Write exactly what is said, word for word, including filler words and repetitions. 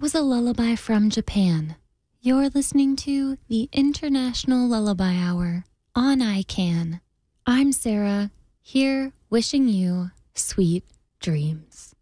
was a lullaby from Japan. You're listening to the International Lullaby Hour on I CAN. I'm Sarah, here wishing you sweet dreams.